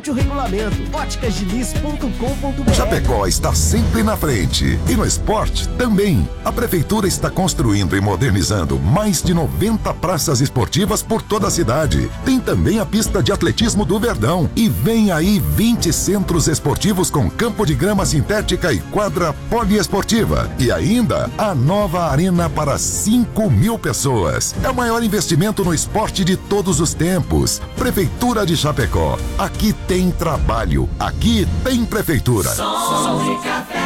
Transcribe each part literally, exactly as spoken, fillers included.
Consulte o regulamento. óticas diniz ponto com ponto br. Chapecó está sempre na frente. E no esporte também. A Prefeitura está construindo e modernizando mais de noventa praças esportivas por toda a cidade. Tem também a pista de atletismo do Verdão. E vem aí vinte centros esportivos com campo de grama sintética e quadra poliesportiva. E ainda a nova arena para cinco mil pessoas. É o maior investimento no esporte de todos os tempos. Prefeitura de Chapecó. Aqui tem trabalho. Aqui tem Prefeitura. Som de Café.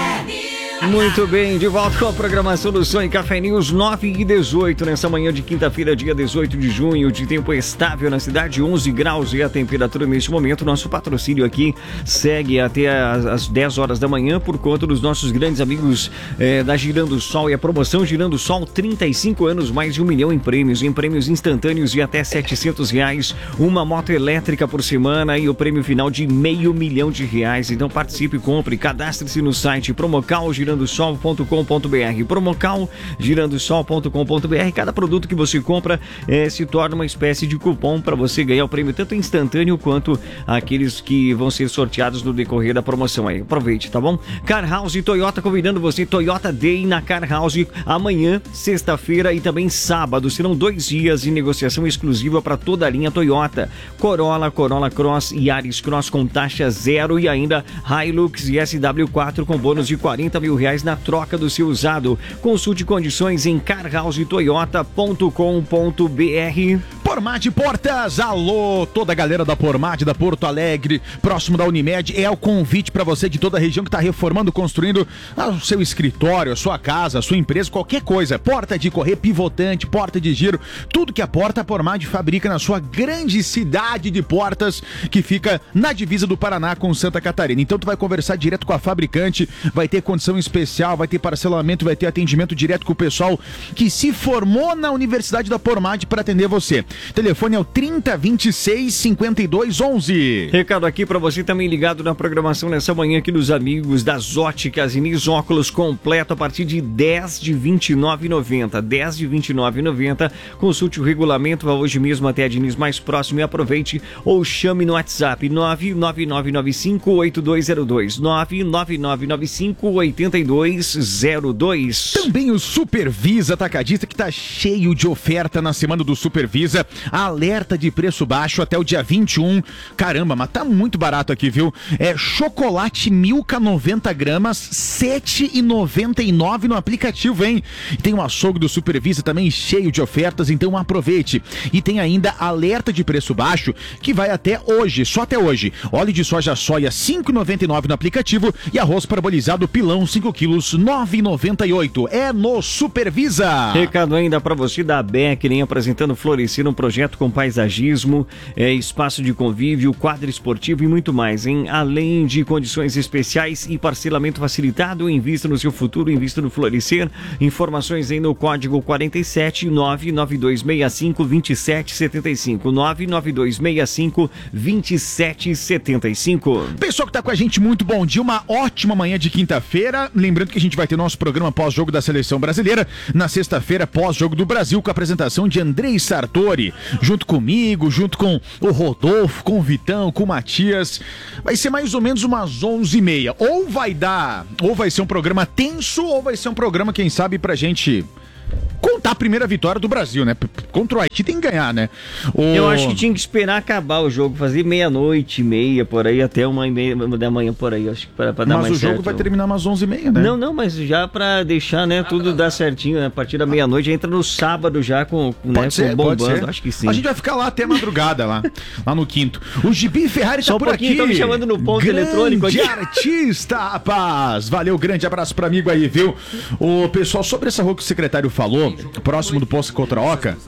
Muito bem, de volta com a programação do Som e Café News nove e dezoito, nessa manhã de quinta-feira, dia dezoito de junho, de tempo estável na cidade, onze graus e a temperatura neste momento. Nosso patrocínio aqui segue até as dez horas da manhã por conta dos nossos grandes amigos eh, da Girando Sol e a promoção Girando Sol, trinta e cinco anos, mais de um milhão em prêmios, em prêmios instantâneos de até setecentos reais, uma moto elétrica por semana e o prêmio final de meio milhão de reais. Então participe, compre, cadastre-se no site Promocal Girando Sol ponto com ponto br, Promocal Girando Sol ponto com ponto br. Cada produto que você compra eh, se torna uma espécie de cupom para você ganhar o prêmio tanto instantâneo quanto aqueles que vão ser sorteados no decorrer da promoção aí. Aproveite, tá bom? Car House Toyota convidando você, Toyota Day na Car House amanhã, sexta-feira e também sábado. Serão dois dias de negociação exclusiva para toda a linha Toyota. Corolla, Corolla Cross e Yaris Cross com taxa zero e ainda Hilux e S W quatro com bônus de quarenta mil reais na troca do seu usado. Consulte condições em car house toyota ponto com ponto br. Pormad Portas, alô, toda a galera da Pormad, da Porto Alegre, próximo da Unimed, é o convite para você de toda a região que está reformando, construindo o seu escritório, a sua casa, a sua empresa, qualquer coisa, porta de correr pivotante, porta de giro, tudo que a Porta Pormad fabrica na sua grande cidade de Portas, que fica na divisa do Paraná com Santa Catarina. Então tu vai conversar direto com a fabricante, vai ter condição especial, vai ter parcelamento, vai ter atendimento direto com o pessoal que se formou na Universidade da Pormad para atender você. Telefone é o trinta, vinte e seis, cinquenta e dois, onze. Recado aqui para você também ligado na programação nessa manhã aqui dos amigos das óticas Diniz, óculos completo a partir de dez de vinte e nove reais e noventa centavos. dez de vinte e nove reais e noventa centavos. Consulte o regulamento, vá hoje mesmo até a Diniz mais próximo e aproveite, ou chame no WhatsApp nove nove nove nove cinco oito dois zero dois, nove nove nove nove cinco oito dois zero dois. Também o Supervisa Atacadista, que tá cheio de oferta na semana do Supervisa. Alerta de preço baixo até o dia vinte e um. Caramba, mas tá muito barato aqui, viu? É chocolate Milka noventa gramas, sete reais e noventa e nove centavos no aplicativo, hein? Tem um açougue do Supervisa também cheio de ofertas, então aproveite. E tem ainda alerta de preço baixo, que vai até hoje, só até hoje. Óleo de soja soia cinco reais e noventa e nove centavos no aplicativo e arroz parabolizado pilão cinco quilos, nove reais e noventa e oito centavos. É no Supervisa. Recado ainda para você da Beckling, apresentando Florescer, um projeto com paisagismo, é, espaço de convívio, quadro esportivo e muito mais, hein? Além de condições especiais e parcelamento facilitado, invista no seu futuro, invista no Florescer. Informações aí no código quarenta e sete, nove nove dois seis cinco, dois sete sete cinco, nove nove dois seis cinco, dois sete sete cinco. Pessoal que tá com a gente, muito bom dia, uma ótima manhã de quinta-feira. Lembrando que a gente vai ter nosso programa pós-jogo da Seleção Brasileira na sexta-feira, pós-jogo do Brasil, com a apresentação de Andrei Sartori, junto comigo, junto com o Rodolfo, com o Vitão, com o Matias. Vai ser mais ou menos umas onze e meia. Ou vai dar, ou vai ser um programa tenso, ou vai ser um programa, quem sabe, pra gente contar a primeira vitória do Brasil, né? Contra o Haiti tem que ganhar, né? O... Eu acho que tinha que esperar acabar o jogo, fazer meia-noite, meia, por aí, até uma e meia da manhã, por aí, acho que pra, pra dar mas mais o jogo certo. vai terminar umas onze e meia, né? Não, não, mas já pra deixar, né, tudo dar certinho, né? A partir da meia-noite, entra no sábado já com, pode né, ser, com bombando, pode ser. Acho que sim. A gente vai ficar lá até madrugada, lá, lá no quinto. O Gibi Ferrari tá Só um por pouquinho, aqui. estão me chamando no ponto grande eletrônico aqui. Artista, rapaz. Valeu, grande abraço pra amigo aí, viu? O pessoal, sobre essa rua que o secretário falou, próximo do posto Cotraoca,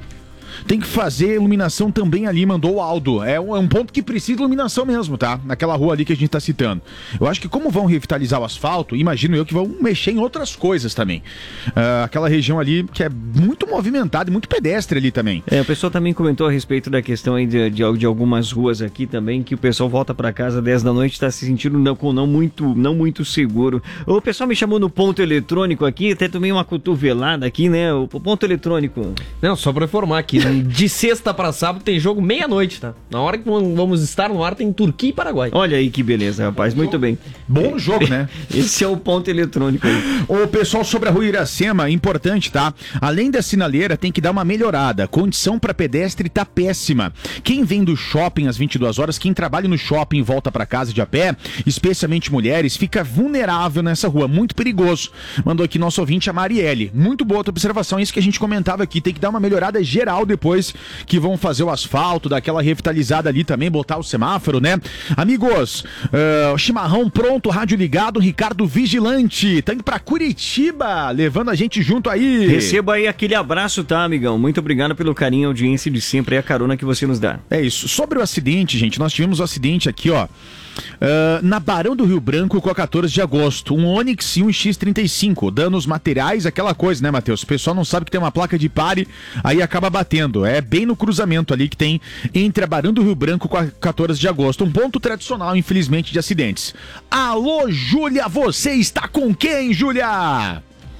tem que fazer iluminação também ali, mandou o Aldo. É um, é um ponto que precisa de iluminação mesmo, tá? Naquela rua ali que a gente tá citando. Eu acho que como vão revitalizar o asfalto, imagino eu que vão mexer em outras coisas também. Uh, aquela região ali que é muito movimentada e muito pedestre ali também. É, o pessoal também comentou a respeito da questão aí de, de, de algumas ruas aqui também, que o pessoal volta pra casa dez da noite, tá se sentindo não, com não muito, não muito seguro. O pessoal me chamou no ponto eletrônico aqui, até tomei uma cotovelada aqui, né? O ponto eletrônico. Não, só pra informar aqui, de sexta pra sábado tem jogo meia-noite, tá? Na hora que vamos estar no ar tem Turquia e Paraguai. Olha aí que beleza, rapaz. Muito bem. Bom jogo, né? Esse é o ponto eletrônico aí. O pessoal sobre a rua Iracema, importante, tá? Além da sinaleira, tem que dar uma melhorada. A condição para pedestre tá péssima. Quem vem do shopping às vinte e duas horas, quem trabalha no shopping e volta para casa de a pé, especialmente mulheres, fica vulnerável nessa rua. Muito perigoso. Mandou aqui nosso ouvinte, a Marielle. Muito boa a tua observação. Isso que a gente comentava aqui. Tem que dar uma melhorada geral depois que vão fazer o asfalto, dar aquela revitalizada ali também, botar o semáforo, né? Amigos, uh, chimarrão pronto, rádio ligado, Ricardo Vigilante, tá indo pra Curitiba, levando a gente junto aí. Receba aí aquele abraço, tá, amigão? Muito obrigado pelo carinho e audiência de sempre e a carona que você nos dá. É isso. Sobre o acidente, gente, nós tivemos um acidente aqui, ó, Uh, na Barão do Rio Branco com a quatorze de agosto, um Onix e um X trinta e cinco, danos materiais, aquela coisa, né, Matheus? O pessoal não sabe que tem uma placa de pare, aí acaba batendo, é bem no cruzamento ali que tem entre a Barão do Rio Branco com a quatorze de agosto, um ponto tradicional, infelizmente, de acidentes. Alô, Júlia, você está com quem, Júlia?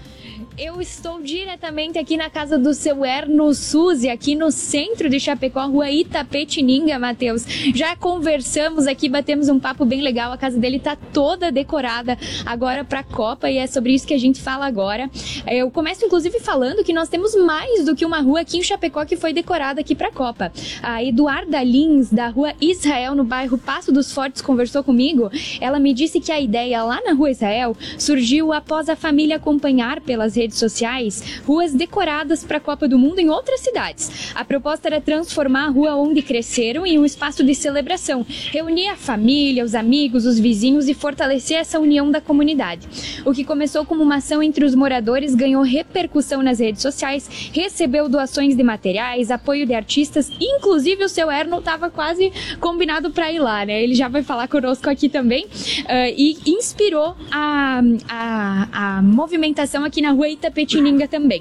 Eu estou diretamente aqui na casa do seu Erno Suzy, aqui no centro de Chapecó, rua Itapetininga, Matheus. Já conversamos aqui, batemos um papo bem legal, a casa dele tá toda decorada agora para a Copa e é sobre isso que a gente fala agora. Eu começo inclusive falando que nós temos mais do que uma rua aqui em Chapecó que foi decorada aqui para a Copa. A Eduarda Lins, da rua Israel, no bairro Passo dos Fortes, conversou comigo. Ela me disse que a ideia lá na rua Israel surgiu após a família acompanhar pelas redes redes sociais ruas decoradas para a Copa do Mundo em outras cidades. A proposta era transformar a rua onde cresceram em um espaço de celebração, reunir a família, os amigos, os vizinhos e fortalecer essa união da comunidade. O que começou como uma ação entre os moradores ganhou repercussão nas redes sociais, recebeu doações de materiais, apoio de artistas, inclusive o seu Erno estava quase combinado para ir lá, né? Ele já vai falar conosco aqui também, uh, e inspirou a, a, a movimentação aqui na rua Itapetininga também.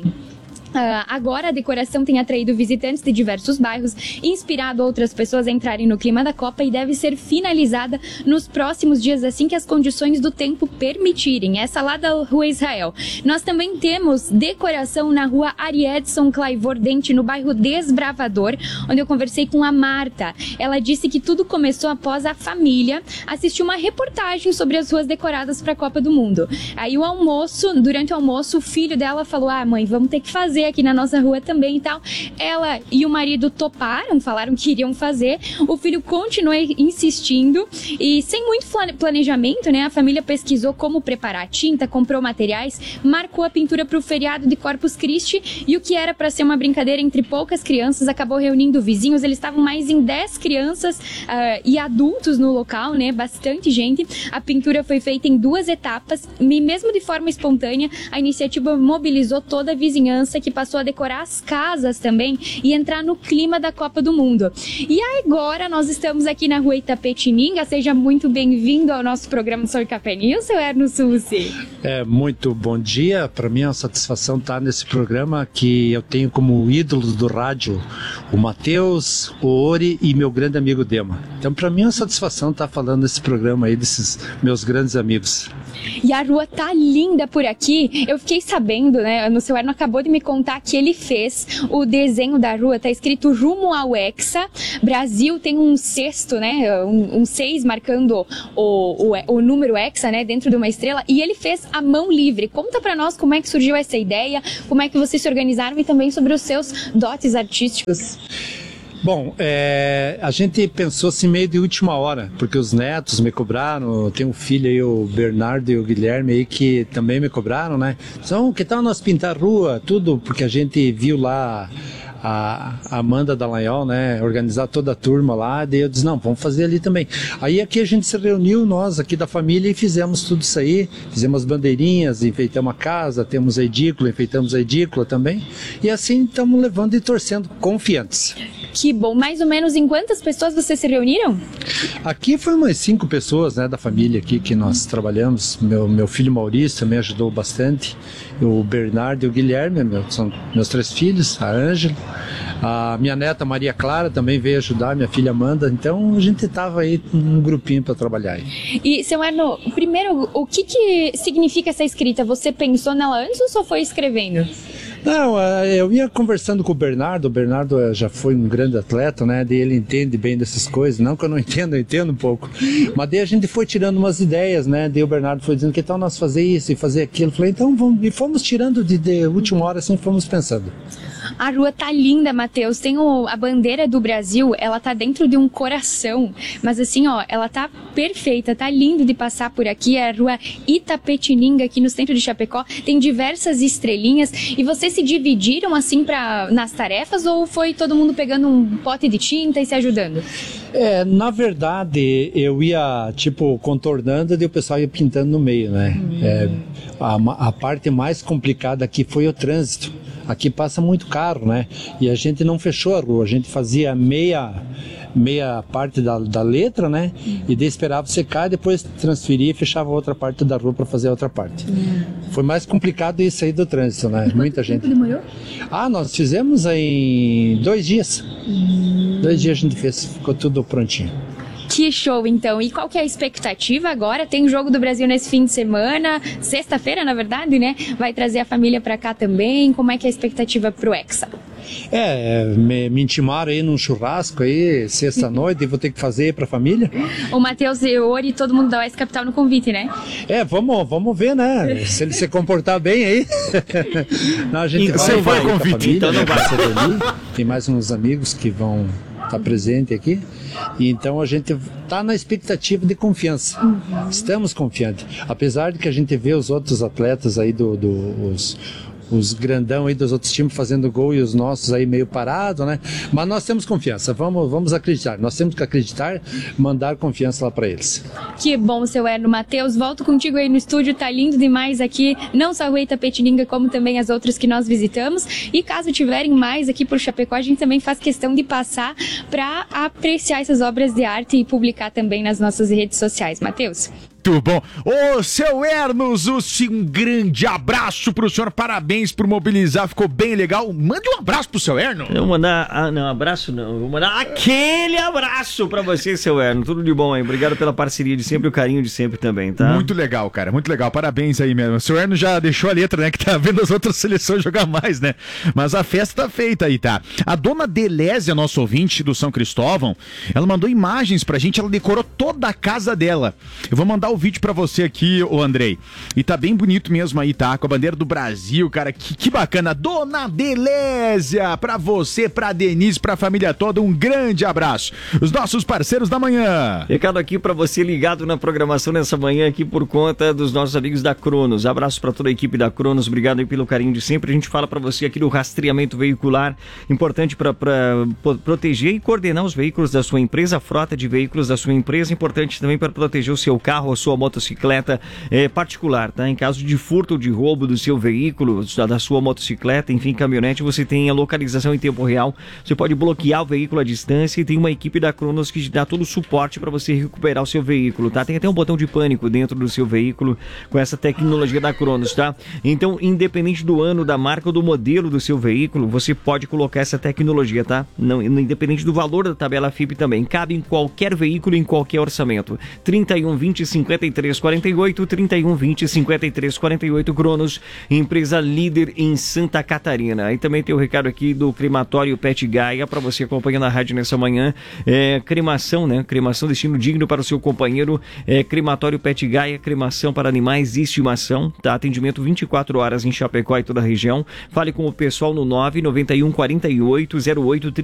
Uh, agora a decoração tem atraído visitantes de diversos bairros, inspirado outras pessoas a entrarem no clima da Copa e deve ser finalizada nos próximos dias assim que as condições do tempo permitirem. Essa lá da rua Israel. Nós também temos decoração na rua Ariedson Claivor Dente, no bairro Desbravador, onde eu conversei com a Marta. Ela disse que tudo começou após a família assistir uma reportagem sobre as ruas decoradas para a Copa do Mundo. Aí o almoço, durante o almoço, o filho dela falou: ah, mãe, vamos ter que fazer aqui na nossa rua também e tal. Ela e o marido toparam, falaram que iriam fazer. O filho continuou insistindo e sem muito planejamento, né? A família pesquisou como preparar a tinta, comprou materiais, marcou a pintura para o feriado de Corpus Christi e o que era para ser uma brincadeira entre poucas crianças acabou reunindo vizinhos. Eles estavam mais em dez crianças uh, e adultos no local, né? Bastante gente. A pintura foi feita em duas etapas e mesmo de forma espontânea, a iniciativa mobilizou toda a vizinhança que passou a decorar as casas também e entrar no clima da Copa do Mundo. E agora nós estamos aqui na rua Itapetininga. Seja muito bem-vindo ao nosso programa Sou Café News, seu Erno Suzy. É, muito bom dia. Para mim é uma satisfação estar nesse programa que eu tenho como ídolos do rádio o Matheus, o Ori e meu grande amigo Dema. Então para mim é uma satisfação estar falando nesse programa aí desses meus grandes amigos. E a rua tá linda por aqui. Eu fiquei sabendo, né? O seu Erno acabou de me contar que ele fez o desenho da rua. Tá escrito rumo ao Hexa. Brasil tem um sexto, né? Um, um seis marcando o, o, o número Hexa, né? Dentro de uma estrela. E ele fez a mão livre. Conta pra nós como é que surgiu essa ideia, como é que vocês se organizaram e também sobre os seus dotes artísticos. Bom, é, a gente pensou assim meio de última hora, porque os netos me cobraram, tem um filho aí, o Bernardo e o Guilherme aí, que também me cobraram, né? Então, que tal nós pintar a rua, tudo, porque a gente viu lá a Amanda Dallagnol, né, organizar toda a turma lá, daí eu disse, não, vamos fazer ali também. Aí aqui a gente se reuniu, nós aqui da família, e fizemos tudo isso aí, fizemos as bandeirinhas, enfeitamos a casa, temos a edícula, enfeitamos a edícula também, e assim estamos levando e torcendo, confiantes. Que bom. Mais ou menos em quantas pessoas vocês se reuniram? Aqui foi umas cinco pessoas, né, da família aqui que nós trabalhamos. Meu, meu filho Maurício também ajudou bastante. O Bernardo e o Guilherme, meu, são meus três filhos, a Ângela. A minha neta Maria Clara também veio ajudar, minha filha Amanda. Então a gente estava aí num grupinho para trabalhar aí. E, seu Erno, primeiro, o que, que significa essa escrita? Você pensou nela antes ou só foi escrevendo? Não, eu ia conversando com o Bernardo, o Bernardo já foi um grande atleta, né, daí ele entende bem dessas coisas, não que eu não entendo, eu entendo um pouco, mas daí a gente foi tirando umas ideias, né, daí o Bernardo foi dizendo que tal nós fazer isso e fazer aquilo, eu falei, então vamos, e fomos tirando de, de última hora, assim, fomos pensando. A rua tá linda, Matheus. Tem o, a bandeira do Brasil, ela tá dentro de um coração. Mas assim, ó, ela tá perfeita, tá lindo de passar por aqui. É a rua Itapetininga, aqui no centro de Chapecó. Tem diversas estrelinhas. E vocês se dividiram assim pra, nas tarefas ou foi todo mundo pegando um pote de tinta e se ajudando? É, na verdade, eu ia, tipo, contornando e o pessoal ia pintando no meio, né? Hum. É, a, a parte mais complicada aqui foi o trânsito. Aqui passa muito carro, né? E a gente não fechou a rua, a gente fazia meia, meia parte da, da letra, né? E daí esperava secar, depois transferia e fechava outra parte da rua para fazer a outra parte. Hum. Foi mais complicado isso aí do trânsito, né? E muita gente. Demorou? Ah, nós fizemos em dois dias. Hum. Dois dias a gente fez, ficou tudo prontinho. Que show, então. E qual que é a expectativa agora? Tem Jogo do Brasil nesse fim de semana, sexta-feira, na verdade, né? Vai trazer a família pra cá também. Como é que é a expectativa pro Hexa? É, me, me intimaram aí num churrasco aí, sexta-noite, e vou ter que fazer pra família. O Matheus e o Ori, todo mundo da O S Capital no convite, né? É, vamos, vamos ver, né? Se ele se comportar bem aí. Não, a gente Você vai, vai convite, família, então não vai. vai. Tem mais uns amigos que vão estar presentes aqui. E então a gente está na expectativa de confiança. Uhum. Estamos confiantes. Apesar de que a gente vê os outros atletas aí, do, do, os, os grandão aí dos outros times fazendo gol e os nossos aí meio parados, né? Mas nós temos confiança, vamos, vamos acreditar. Nós temos que acreditar, mandar confiança lá para eles. Que bom, seu Erno. Matheus, volto contigo aí no estúdio, tá lindo demais aqui, não só a rua Itapetininga, como também as outras que nós visitamos. E caso tiverem mais aqui por Chapecó, a gente também faz questão de passar para apreciar essas obras de arte e publicar também nas nossas redes sociais. Matheus? Muito bom. Ô, seu Ernos, um grande abraço pro senhor, parabéns por mobilizar, ficou bem legal. Mande um abraço pro seu Erno. Eu vou mandar, ah, não, abraço não, vou mandar aquele abraço pra você, seu Erno, tudo de bom aí, obrigado pela parceria de sempre e o carinho de sempre também, tá? Muito legal, cara, muito legal, parabéns aí mesmo. O seu Erno já deixou a letra, né, que tá vendo as outras seleções jogar mais, né? Mas a festa tá feita aí, tá? A dona Delésia, nossa ouvinte do São Cristóvão, ela mandou imagens pra gente, ela decorou toda a casa dela. Eu vou mandar o vídeo pra você aqui, ô Andrei. E tá bem bonito mesmo aí, tá? Com a bandeira do Brasil, cara. Que, que bacana. Dona Delésia, pra você, pra Denise, pra família toda, um grande abraço. Os nossos parceiros da manhã. Recado aqui pra você ligado na programação nessa manhã aqui por conta dos nossos amigos da Cronos. Abraço pra toda a equipe da Cronos. Obrigado aí pelo carinho de sempre. A gente fala pra você aqui do rastreamento veicular. Importante pra, pra proteger e coordenar os veículos da sua empresa, a frota de veículos da sua empresa. Importante também para proteger o seu carro, a sua motocicleta é, particular, tá? Em caso de furto ou de roubo do seu veículo, da sua motocicleta, enfim, caminhonete, você tem a localização em tempo real, você pode bloquear o veículo à distância e tem uma equipe da Cronos que dá todo o suporte para você recuperar o seu veículo, tá? Tem até um botão de pânico dentro do seu veículo com essa tecnologia da Cronos, tá? Então, independente do ano, da marca ou do modelo do seu veículo, você pode colocar essa tecnologia, tá? Não, independente do valor da tabela F I P também, cabe em qualquer veículo, em qualquer orçamento. trinta e um, vinte, cinquenta e três, quarenta e oito, trinta e um, vinte, cinquenta e três, quarenta e oito, Cronos, empresa líder em Santa Catarina. Aí também tem o recado aqui do crematório Pet Gaia, para você acompanhar na rádio nessa manhã. É, cremação, né? Cremação, destino digno para o seu companheiro. É, crematório Pet Gaia, cremação para animais e estimação, tá? Atendimento vinte e quatro horas em Chapecó e toda a região. Fale com o pessoal no nove nove um, quarenta e oito, zero oito,